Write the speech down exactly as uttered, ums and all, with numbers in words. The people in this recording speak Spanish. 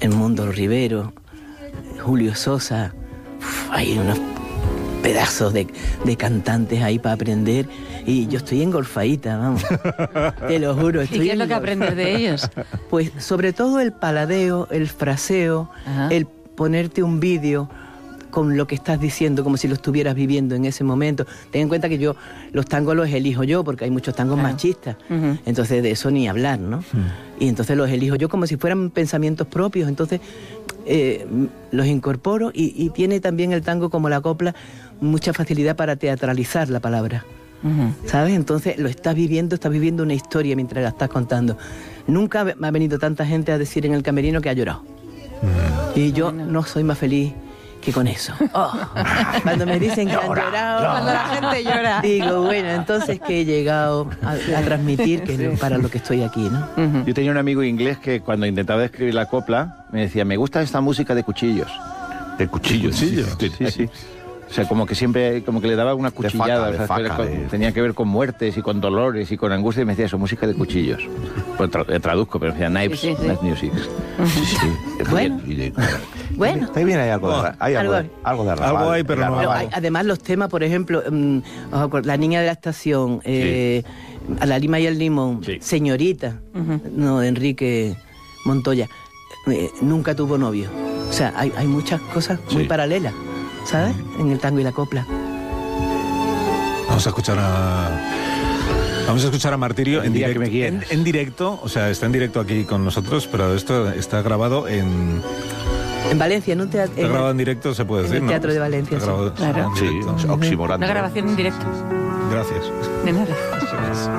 Edmundo Rivero, Julio Sosa. Uf, hay unos pedazos de, de cantantes ahí para aprender y yo estoy engolfadita, vamos. Te lo juro. Estoy ¿Y qué es lo que engolfada. aprendes de ellos? Pues sobre todo el paladeo, el fraseo, Ajá. el ponerte un vídeo con lo que estás diciendo, como si lo estuvieras viviendo en ese momento. Ten en cuenta que yo los tangos los elijo yo, porque hay muchos tangos Claro. machistas. Uh-huh. Entonces de eso ni hablar, ¿no? Uh-huh. Y entonces los elijo yo como si fueran pensamientos propios. Entonces eh, los incorporo y, y tiene también el tango, como la copla, mucha facilidad para teatralizar la palabra. Uh-huh. ¿Sabes? Entonces lo estás viviendo, estás viviendo una historia mientras la estás contando. Nunca me ha venido tanta gente a decir en el camerino que ha llorado. Uh-huh. Y yo no soy más feliz que con eso. Oh, cuando me dicen que llora, han llorado, llora. Cuando la gente llora, digo, bueno, entonces que he llegado a, a transmitir que es para lo que estoy aquí, ¿no? Uh-huh. Yo tenía un amigo inglés que cuando intentaba escribir la copla me decía, me gusta esta música de cuchillos. ¿De cuchillos? Sí, sí, sí, sí. O sea, como que siempre, como que le daba una cuchillada. De faca, o sea, de faca, con, de... tenía que ver con muertes y con dolores y con angustia. Y me decía eso, música de cuchillos. Pues tra traduzco, pero me decía knives, sí, sí, sí. knife music. Sí, sí. Bueno. De... Bueno. Está bien, hay algo de, hay algo, algo, de, algo de arrabal. Algo hay, pero no. Pero hay, además los temas, por ejemplo, um, La niña de la estación, eh, sí. A la lima y el limón, sí. Señorita, uh-huh. no, de Enrique Montoya, eh, nunca tuvo novio. O sea, hay, hay muchas cosas muy sí. paralelas, ¿sabes? En el tango y la copla. Vamos a escuchar a... Vamos a escuchar a Martirio en directo, en, en directo, o sea, está en directo aquí con nosotros, pero esto está grabado en... En Valencia, ¿no? Te, está grabado en directo, se puede decir, en el Teatro ¿no? de Valencia, está grabado, sí. Claro. Sí, oximorante. Una grabación en directo. Gracias. De nada.